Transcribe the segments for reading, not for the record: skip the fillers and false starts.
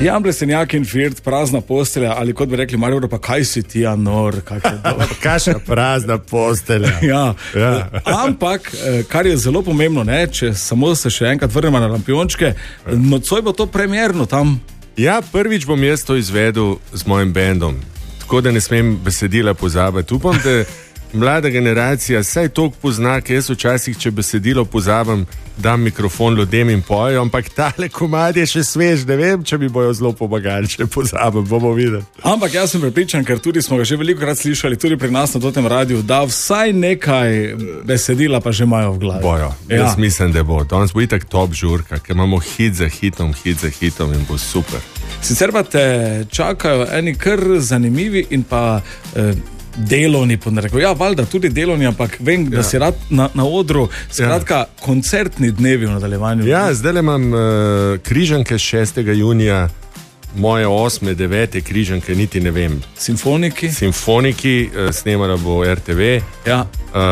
Jan Blesenjak in Firt, prazna postelja, ali kot bi rekli Maribor, pa kaj si ti, Anor, Kakšna prazna postelja. Ja. Ampak, kar je zelo pomembno, ne, če samo se še enkrat vrnemo na Lampiončke, nocoj bo to premierno tam. Ja, prvič bom jaz to izvedel z mojim bendom, tako da ne smem besedila pozabiti. Upam, da mlada generacija saj toliko pozna, ker jaz včasih, če besedilo pozabim, dam mikrofon ljudem in pojo, ampak tale komad je še svež, ne vem, če mi bojo zelo pomagali, če pozabim, bomo videli. Ampak jaz sem prepričan, ker tudi smo ga že velikokrat slišali, tudi pri nas na tem radiju, da vsaj nekaj besedila pa že imajo v glavi. Bojo, jaz mislim, da bo. Danes bo itak top žurka, ker imamo hit za hitom in bo super. Sicer pa te čakajo eni kar zanimivi in pa delovni, ja, valjda tudi delovni, ampak vem, da si rad na odru, skratka, koncertni dnevi v nadaljevanju. Ja, zdaj imam križanke 6. junija, moje 8., 9. križanke, niti ne vem. Simfoniki, snemala bo RTV. Ja.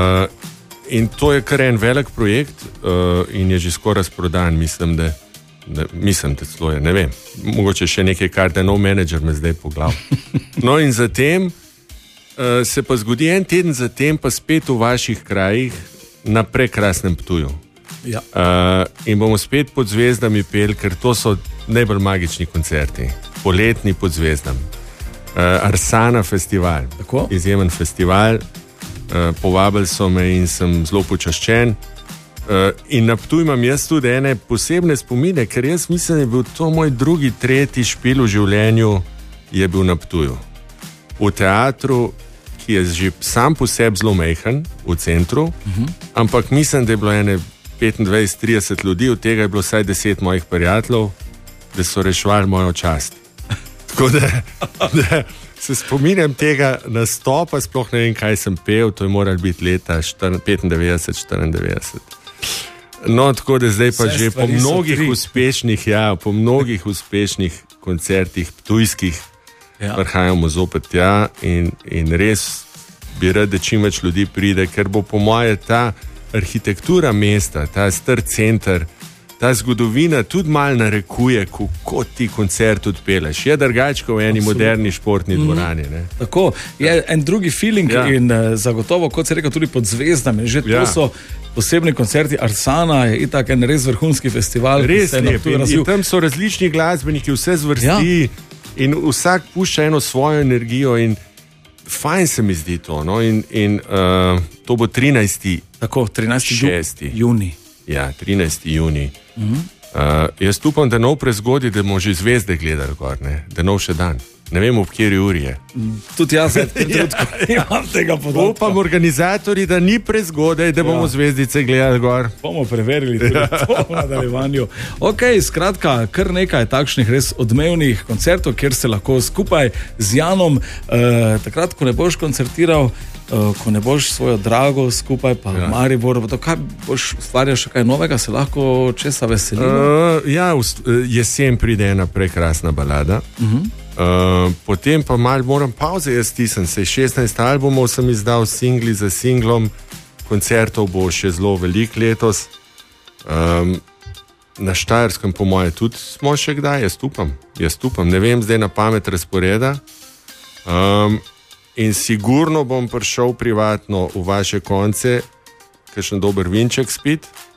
In to je kar en velik projekt in je že skoraj razprodan, mislim, da celo je, ne vem, mogoče še nekaj, kar da nov menedžer me zdaj poglav. No in zatem se pa zgodi en teden zatem pa spet v vaših krajih na prekrasnem Ptuju. Ja. In bomo spet pod zvezdami peli, ker to so najbolj magični koncerti. Poletni pod zvezdami. Arsana festival. Tako? Izjemen festival. Povabili so me in sem zelo počaščen. In na Ptuju imam jaz tudi ene posebne spomine, ker jaz mislim, da je bil to moj drugi, tretji špil v življenju, je bil na Ptuju. V teatru, ki je že sam po sebi zelo majhen, v centru, ampak mislim, da je bilo ene 25-30 ljudi, od tega je bilo vsaj 10 mojih prijateljev, da so reševali mojo čast. Tako da se spominjam tega nastopa, sploh ne vem, kaj sem pel, to je moralo biti leta 95-94. No, tako da zdaj pa že po mnogih uspešnih koncertih ptujskih prihajamo zopet tja in res bi rad, da čim več ljudi pride, ker bo po moje ta arhitektura mesta, ta star center, ta zgodovina tudi malo narekuje, kako ti koncert odpeleš. Je drugače v eni moderni športni dvorani. Ne? Tako, je en drugi feeling in zagotovo, kot se rekel, tudi pod zvezdami. Že to so posebni koncerti. Arsana je itak en res vrhunski festival. Res lep. In tam so različni glasbeniki, vse zvrsti in vsak pušča eno svojo energijo in fajn se mi zdi to. No? In to bo 13. Tako, 13. juni. Ja, 13. juni. Jaz upam, da nov prezgodi, da bomo že zvezde gledali gor, ne? Da nov še dan. Ne vem, ob kateri uri je. Tudi jaz imam tega podatka. Upam organizatorji, da ni prezgodaj, da bomo zvezdice gledali gor. Bomo preverili tudi to v nadaljevanju. Ok, skratka, kar nekaj takšnih res odmevnih koncertov, kjer se lahko skupaj z Janom, takrat, ko ne boš koncertiral, ko ne boš svojo drago skupaj, pa v Mariboru, pa to, kaj boš ustvarjal še kaj novega, se lahko česa veselimo? Jesen pride ena prekrasna balada. Potem pa malo moram pauze, jaz tisem se 16 albumov sem izdal singli za singlom, koncertov bo še zelo veliko letos. Na Štajerskem po moje tudi smo še kdaj, jaz upam, ne vem zdaj na pamet razporeda. In sigurno bom prišel privatno v vaše konce, kakšen dober vinček spit.